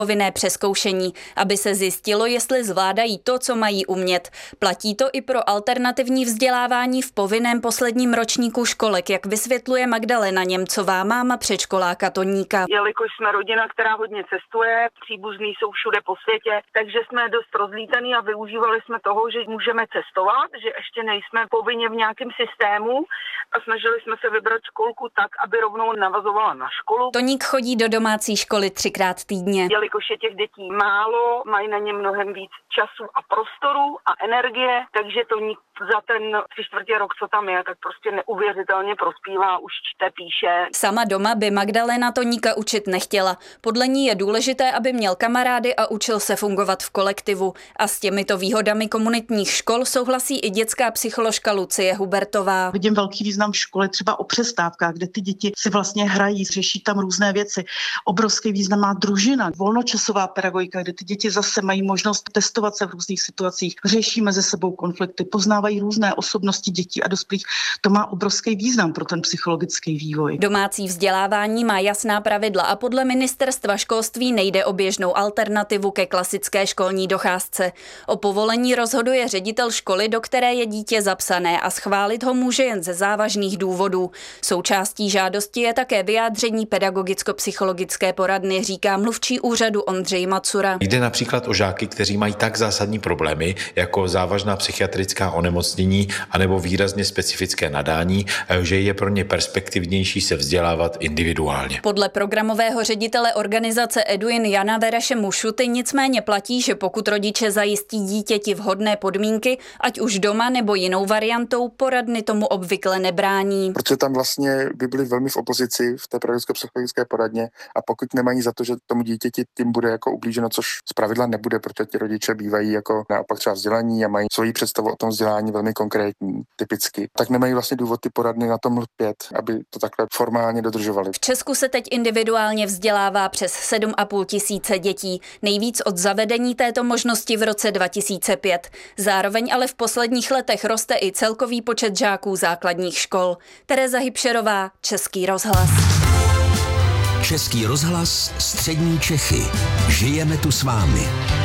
povinné přezkoušení, aby se zjistilo, jestli zvládají to, co mají umět. Platí to i pro alternativní vzdělávání v povinném posledním ročníku školek, jak vysvětluje Magdalena Němcová, máma předškoláka Toníka. Jelikož jsme rodina, která hodně cestuje, příbuzní jsou všude po světě, takže jsme dost rozlítaní a využívali jsme toho, že můžeme cestovat, že ještě nejsme povinně v nějakém systému a snažili jsme se vybrat školku tak, aby rovnou navazovala na školu. Toník chodí do domácí školy 3krát týdně. Jelikož je těch dětí málo, mají na ně mnohem víc času a prostoru a energie, takže Toník za ten 3/4 rok, co tam je, tak prostě neuvěřitelně prospívá, už čte, píše. Sama doma by Magdalena Toníka učit nechtěla. Podle ní je důležité, aby měl kamarády a učil se fungovat v kolektivu. A s těmito výhodami komunitních škol souhlasí i dětská psycholožka Lucie Hubertová. Vidím velký význam v škole třeba o přestávkách, kde ty děti si vlastně hrají, řeší tam různé věci. Obrovský význam má družina, volnočasová pedagogika, kde ty děti zase mají možnost testovat se v různých situacích, řeší mezi sebou konflikty, poznávají různé osobnosti dětí a dospělých. To má obrovský význam pro ten psychologický vývoj. Domácí vzdělávání má jasná pravidla a podle ministerstva školství nejde o běžnou alternativu ke klasické školní docházce. O povolení rozhoduje ředitel školy, do které je dítě zapsané, a schválit ho může jen ze závažných důvodů. Součástí žádosti je také vyjádření pedagogicko-psychologické poradny, říká mluvčí úřadu Ondřej Macura. Jde například o žáky, kteří mají tak zásadní problémy, jako závažná psychiatrická onemocnění anebo výrazně specifické nadání, že je pro ně perspektivnější se vzdělávat individuálně. Podle programového ředitele organizace Eduin Jana Vereše Mušuty nicméně platí, že pokud rodiče zajistí dítěti vhodné podmínky, ať už doma nebo jinou variantou, poradny tomu obvykle nebrání. Protože tam vlastně by byli velmi v opozici v té pedagogicko-psychologické poradně a pokud nemají za to, že tomu dítěti tím bude jako ublíženo, což zpravidla nebude, protože ti rodiče bývají jako naopak třeba vzdělaní a mají svoji představu o tom vzdělání velmi konkrétní, typicky, tak nemají vlastně důvod ty poradny na tom lpět, aby to takhle formálně dodržovali. V Česku se teď individuálně vzdělává přes 7,5 tisíce dětí, nejvíc od zavedení této možnosti v roce 2005. Zároveň ale v posledních letech roste i celkový počet žáků základních škol. Tereza Hybšerová, Český rozhlas. Český rozhlas, střední Čechy. Žijeme tu s vámi.